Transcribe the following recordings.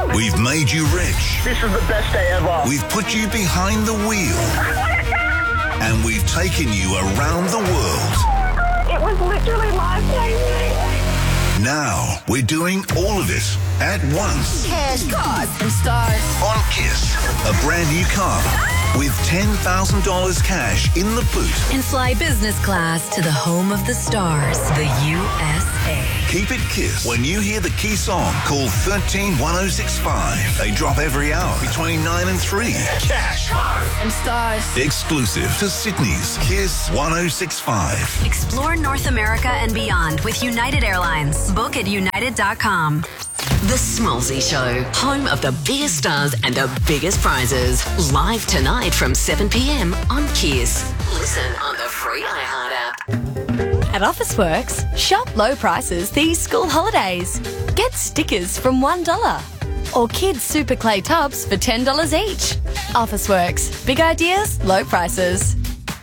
We've made you rich. This is the best day ever. We've put you behind the wheel. And we've taken you around the world. It was literally life-changing. Now, we're doing all of it at once. Cash, cars, and stars. On KISS, a brand new car with $10,000 cash in the boot. And fly business class to the home of the stars, the USA. Keep it KISS. When you hear the key song, call 131065. They drop every hour between 9 and 3. Cash, cars, and stars. Exclusive to Sydney's KISS 1065. Explore North America and beyond with United Airlines. Book at united.com. The Smallsy Show, home of the biggest stars and the biggest prizes. Live tonight from 7 p.m. on KISS. Listen on the free iHeart app. At Officeworks, shop low prices these school holidays. Get stickers from $1 or kids' super clay tubs for $10 each. Officeworks, big ideas, low prices.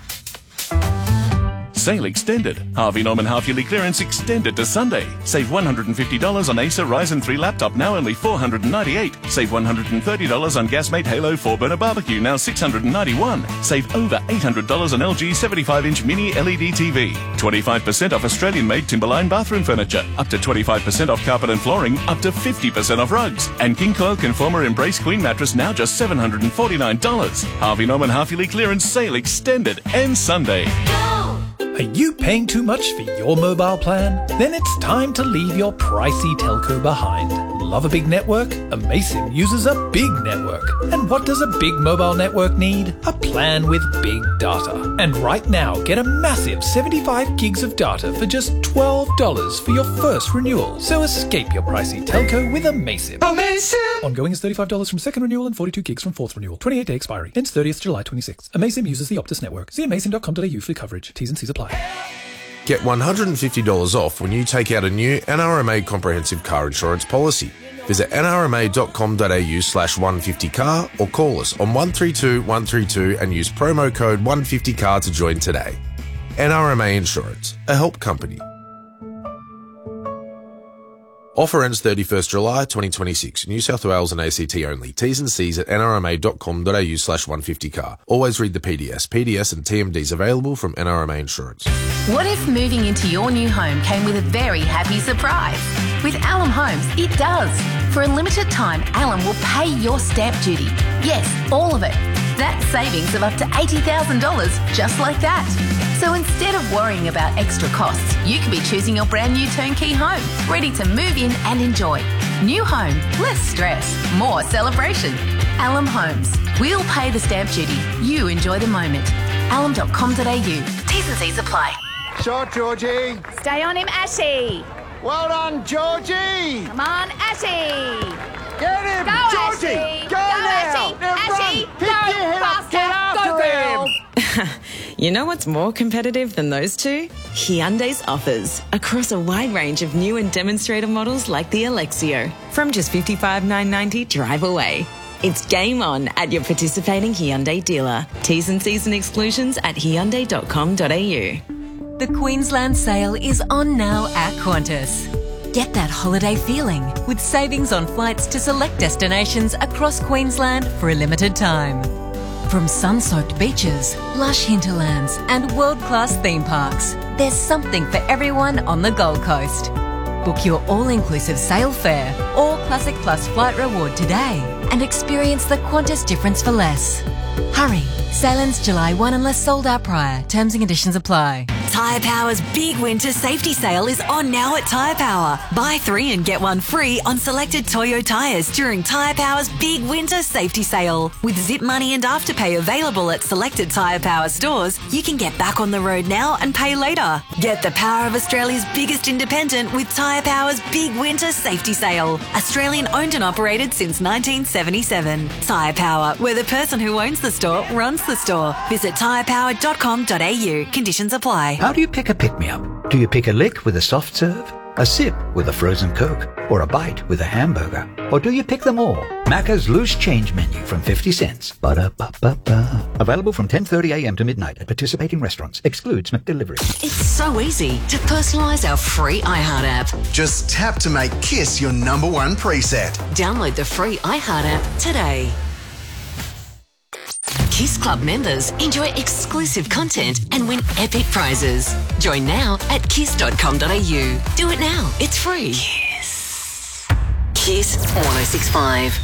Sale extended. Harvey Norman half-yearly clearance extended to Sunday. Save $150 on Acer Ryzen 3 laptop, now only $498. Save $130 on Gasmate Halo 4-burner barbecue, now $691. Save over $800 on LG 75-inch mini LED TV. 25% off Australian-made Timberline bathroom furniture. Up to 25% off carpet and flooring. Up to 50% off rugs. And King Coil Conformer Embrace Queen mattress, now just $749. Harvey Norman half-yearly clearance sale extended. Ends Sunday. Are you paying too much for your mobile plan? Then it's time to leave your pricey telco behind. Love a big network? Amaysim uses a big network. And what does a big mobile network need? A plan with big data. And right now, get a massive 75 gigs of data for just $12 for your first renewal. So escape your pricey telco with Amaysim. Amaysim! Ongoing is $35 from second renewal and 42 gigs from fourth renewal. 28-day expiry. Ends 30th July 26. Amaysim uses the Optus network. See amaysim.com.au for coverage. T's and C's apply. Get $150 off when you take out a new NRMA comprehensive car insurance policy. Visit nrma.com.au/150car or call us on 132 132 and use promo code 150car to join today. NRMA Insurance, a help company. Offer ends 31st July 2026. New South Wales and ACT only. T's and C's at nrma.com.au/150car. Always read the PDS. PDS and TMDs available from NRMA Insurance. What if moving into your new home came with a very happy surprise? With Alum Homes, it does. For a limited time, Alum will pay your stamp duty. Yes, all of it. That's savings of up to $80,000 just like that. So instead of worrying about extra costs, you could be choosing your brand new turnkey home, ready to move in and enjoy. New home, less stress, more celebration. Alum Homes. We'll pay the stamp duty. You enjoy the moment. alum.com.au. T's and C's apply. Shot, Georgie. Stay on him, Ashy. Well done, Georgie. Come on, Ashy. Get him, Go, Georgie. Ashy. Go now. Ashy. Ashy. Run. Pick your head up. Get after him. You know what's more competitive than those two? Hyundai's offers across a wide range of new and demonstrator models like the Alexio. From just $55,990 drive away. It's game on at your participating Hyundai dealer. T's and C's and exclusions at hyundai.com.au. The Queensland sale is on now at Qantas. Get that holiday feeling with savings on flights to select destinations across Queensland for a limited time. From sun-soaked beaches, lush hinterlands and world-class theme parks, there's something for everyone on the Gold Coast. Book your all-inclusive sail fare or Classic Plus flight reward today and experience the Qantas difference for less. Hurry! Sale ends July 1 unless sold out prior. Terms and conditions apply. Tyre Power's big winter safety sale is on now at Tyre Power. Buy 3 and get 1 free on selected Toyo tyres during Tyre Power's big winter safety sale. With Zip Money and Afterpay available at selected Tyre Power stores, you can get back on the road now and pay later. Get the power of Australia's biggest independent with Tyre Power's big winter safety sale. Australian owned and operated since 1977. Tyre Power, where the person who owns the store runs the store. Visit tyrepower.com.au. Conditions apply. How do you pick a pick-me-up? Do you pick a lick with a soft serve? a sip with a frozen Coke, or a bite with a hamburger? Or do you pick them all? Macca's Loose Change Menu from 50 cents. Ba-da-ba-ba-ba. Available from 10:30 a.m. to midnight at participating restaurants. Excludes McDelivery. It's so easy to personalise our free iHeart app. Just tap to make Kiss your number one preset. Download the free iHeart app today. Kiss Club members enjoy exclusive content and win epic prizes. Join now at kiss.com.au. Do it now. It's free. Kiss 1065.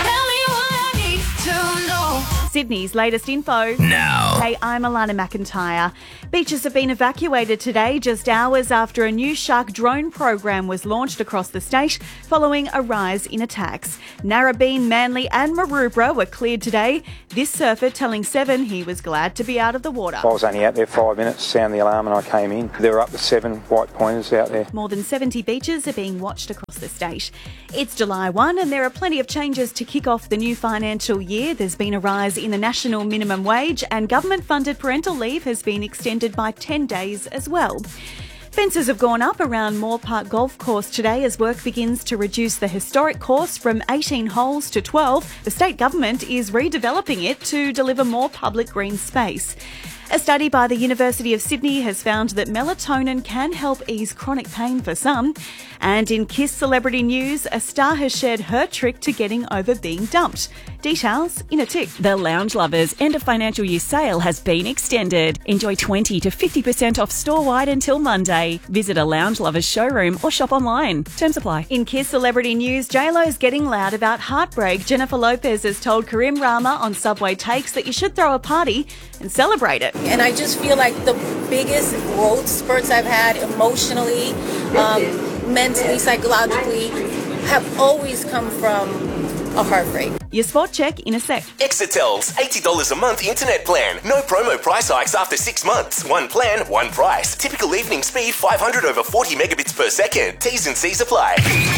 Sydney's latest info. Now. Hey, I'm Alana McIntyre. Beaches have been evacuated today just hours after a new shark drone program was launched across the state following a rise in attacks. Narrabeen, Manly and Maroubra were cleared today. This surfer telling Seven he was glad to be out of the water. I was only out there 5 minutes, sound the alarm and I came in. There were up to 7 white pointers out there. More than 70 beaches are being watched across the state. It's July 1 and there are plenty of changes to kick off the new financial year. There's been a rise in the national minimum wage and government-funded parental leave has been extended by 10 days as well. Fences have gone up around Moore Park Golf Course today as work begins to reduce the historic course from 18 holes to 12. The state government is redeveloping it to deliver more public green space. A study by the University of Sydney has found that melatonin can help ease chronic pain for some. And in Kiss celebrity news, a star has shared her trick to getting over being dumped. Details in a tick. The Lounge Lovers end of financial year sale has been extended. Enjoy 20 to 50% off store-wide until Monday. Visit a Lounge Lovers showroom or shop online. Terms apply. In Kiss celebrity news, J-Lo's getting loud about heartbreak. Jennifer Lopez has told Karim Rama on Subway Takes that you should throw a party and celebrate it. And I just feel like the biggest growth spurts I've had emotionally, mentally, psychologically, have always come from a heartbreak. Your spot check in a sec. Exetel's $80 a month internet plan. No promo price hikes after 6 months. One plan, one price. Typical evening speed 500 over 40 megabits per second. T's and C's apply.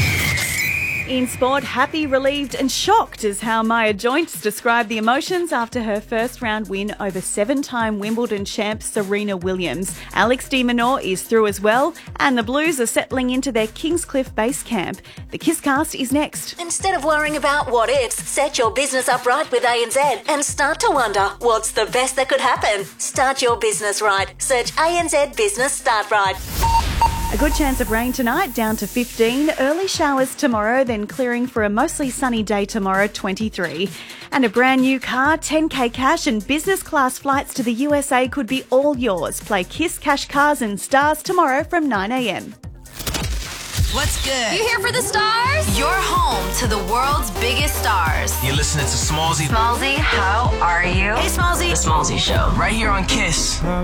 In sport, happy, relieved and shocked is how Maya Joints described the emotions after her first round win over 7-time Wimbledon champ Serena Williams. Alex de Minaur is through as well and the Blues are settling into their Kingscliff base camp. The Kisscast is next. Instead of worrying about what ifs, set your business up right with ANZ and start to wonder what's the best that could happen. Start your business right. Search ANZ Business Start Right. A good chance of rain tonight, down to 15. Early showers tomorrow, then clearing for a mostly sunny day tomorrow, 23. And a brand new car, 10k cash and business class flights to the USA could be all yours. Play Kiss Cash Cars and Stars tomorrow from 9 a.m. What's good? You here for the stars? You're home to the world's biggest stars. You're listening to Smallzy. Smallzy, how are you? Hey, Smallzy. The Smallzy Show. Right here on Kiss.